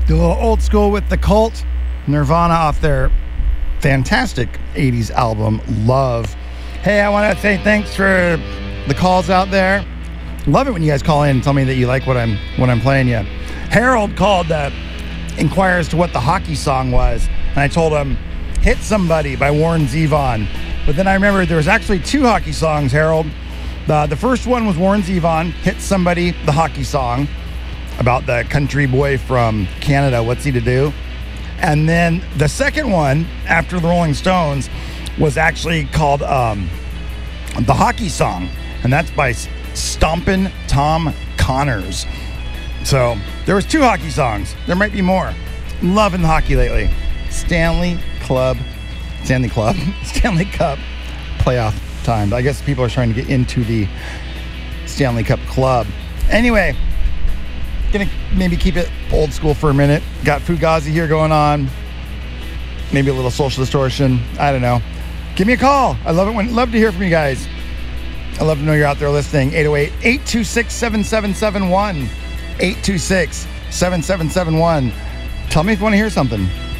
Do a little old school with The Cult, Nirvana off their fantastic 80s album, Love. Hey, I want to say thanks for the calls out there. Love it when you guys call in and tell me that you like what I'm playing you. Harold called inquire as to what the hockey song was, and I told him Hit Somebody by Warren Zevon. But then I remembered there was actually two hockey songs, Harold. The first one was Warren Zevon, Hit Somebody, the hockey song about the country boy from Canada, what's he to do? And then the second one, after the Rolling Stones, was actually called The Hockey Song, and that's by Stompin' Tom Connors. So there was two hockey songs. There might be more. Loving the hockey lately. Stanley Cup playoff time. I guess people are trying to get into the Stanley Cup club. Anyway, gonna maybe keep it old school for a minute. Got Fugazi here going on. Maybe a little Social Distortion. I don't know. Give me a call. I love to hear from you guys. I love to know you're out there listening. 808-826-7771. 826-7771. Tell me if you want to hear something.